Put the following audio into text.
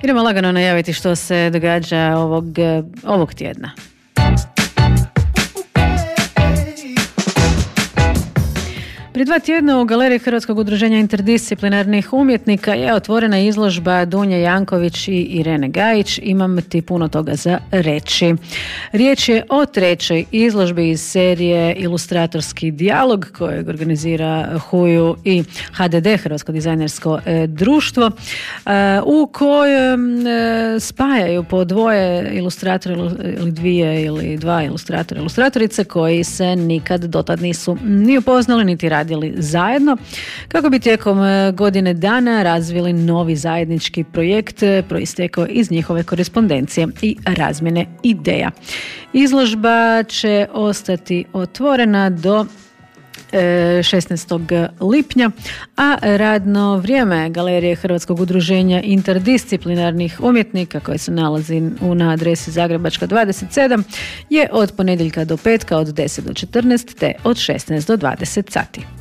Idemo lagano najaviti što se događa ovog tjedna. Prije 2 tjedna u Galeriji Hrvatskog udruženja interdisciplinarnih umjetnika je otvorena izložba Dunje Janković i Irene Gajić. Imam ti puno toga za reći. Riječ je o 3. izložbi iz serije Ilustratorski dijalog kojeg organizira HUJU i HDD, Hrvatsko dizajnersko društvo, u kojem spajaju po 2 ilustratora ili 2 ili 2 ilustratora, ilustratorice koji se nikad dotad nisu ni upoznali niti radili zajedno, kako bi tijekom godine dana razvili novi zajednički projekt proistekao iz njihove korespondencije i razmjene ideja. Izložba će ostati otvorena do 16. lipnja, a radno vrijeme Galerije Hrvatskog udruženja interdisciplinarnih umjetnika koje se nalazi na adresi Zagrebačka 27 je od ponedjeljka do petka od 10 do 14 te od 16 do 20 sati.